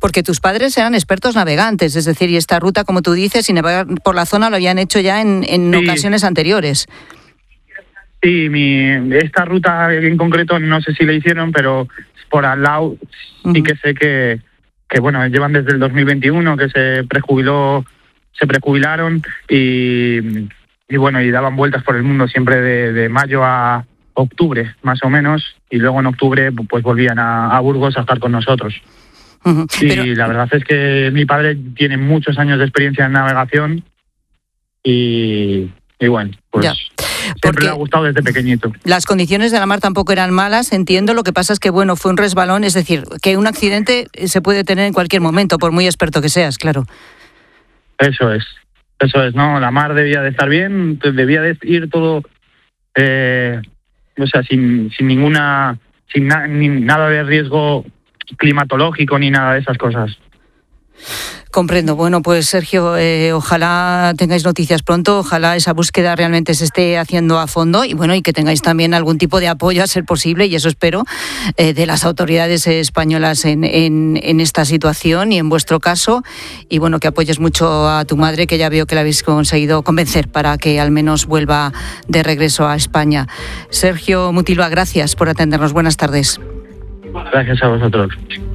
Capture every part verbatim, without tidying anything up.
Porque tus padres eran expertos navegantes, es decir, y esta ruta, como tú dices, y navegar por la zona lo habían hecho ya en, en sí. ocasiones anteriores. Sí, mi, esta ruta en concreto no sé si la hicieron, pero por al lado sí uh-huh. que sé que, que, bueno, llevan desde el dos mil veintiuno, que se prejubiló, se prejubilaron y, y bueno, y daban vueltas por el mundo siempre de, de mayo a octubre, más o menos, y luego en octubre pues volvían a, a Burgos a estar con nosotros. Uh-huh. Y Pero... la verdad es que mi padre tiene muchos años de experiencia en navegación y, y bueno, pues... Ya. Siempre le ha gustado desde pequeñito. Las condiciones de la mar tampoco eran malas, entiendo. Lo que pasa es que, bueno, fue un resbalón. Es decir, que un accidente se puede tener en cualquier momento, por muy experto que seas, claro. Eso es, eso es, ¿no? La mar debía de estar bien, debía de ir todo, eh, o sea, sin, sin ninguna, sin na, ni nada de riesgo climatológico ni nada de esas cosas. Comprendo. Bueno, pues Sergio, eh, ojalá tengáis noticias pronto, ojalá esa búsqueda realmente se esté haciendo a fondo y bueno, y que tengáis también algún tipo de apoyo a ser posible, y eso espero, eh, de las autoridades españolas en, en, en esta situación y en vuestro caso, y bueno, que apoyes mucho a tu madre, que ya veo que la habéis conseguido convencer para que al menos vuelva de regreso a España. Sergio Mutilva, gracias por atendernos. Buenas tardes. Gracias a vosotros.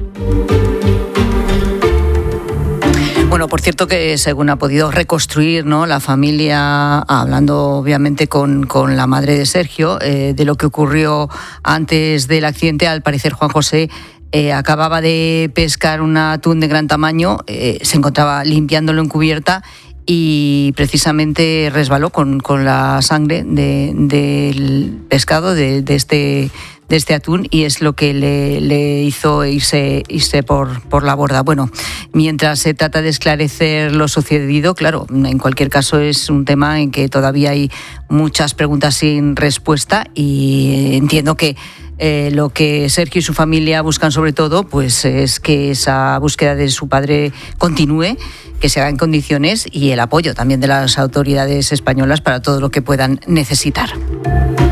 Bueno, por cierto que según ha podido reconstruir, ¿no?, la familia, hablando obviamente con, con la madre de Sergio, eh, de lo que ocurrió antes del accidente, al parecer Juan José eh, acababa de pescar un atún de gran tamaño, eh, se encontraba limpiándolo en cubierta y precisamente resbaló con, con la sangre de, del pescado, de, de este... de este atún, y es lo que le, le hizo irse, irse por, por la borda. Bueno, mientras se trata de esclarecer lo sucedido, claro, en cualquier caso es un tema en que todavía hay muchas preguntas sin respuesta, y entiendo que eh, lo que Sergio y su familia buscan sobre todo pues es que esa búsqueda de su padre continúe, que se haga en condiciones, y el apoyo también de las autoridades españolas para todo lo que puedan necesitar.